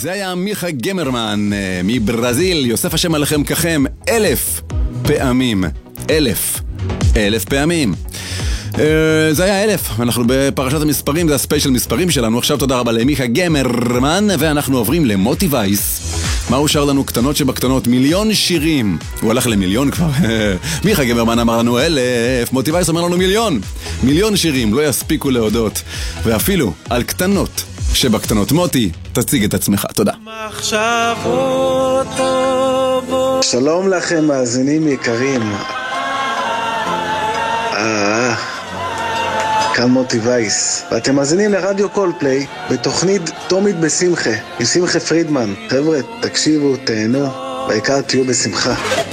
זה היה מיכה גמרמן מברזיל, יוסף השם עליכם ככם 1000 פעמים. 1000 פעמים. זה היה 1000, אנחנו בפרשת המספרים, זה הספיישל מספרים שלנו. עכשיו תודה רבה למיכה גמרמן, ואנחנו עוברים למוטי וייס. מה הוא שר לנו? קטנות שבקטנות, 1,000,000 שירים. הוא הלך ל1,000,000 כבר. מיכה גמרמן אמר לנו 1000, מוטי וייס אמר לנו 1,000,000. 1,000,000 שירים, לא יספיקו להודות. ואפילו על קטנות שבקטנות. מוטי, תציג את עצמך, תודה. שלום לכם מאזינים יקרים. כאן מוטי וייס, ואתם מאזינים לרדיו קולפליי בתוכנית תומית בשמחה עם שמחה פרידמן. חבר'ה, תקשיבו, תהנו, בעיקר תהיו בשמחה.